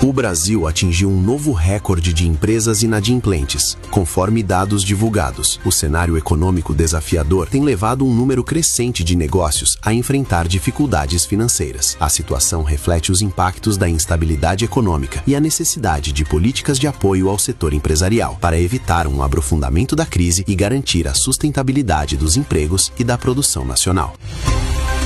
O Brasil atingiu um novo recorde de empresas inadimplentes. Conforme dados divulgados, o cenário econômico desafiador tem levado um número crescente de negócios a enfrentar dificuldades financeiras. A situação reflete os impactos da instabilidade econômica e a necessidade de políticas de apoio ao setor empresarial para evitar um aprofundamento da crise e garantir a sustentabilidade dos empregos e da produção nacional.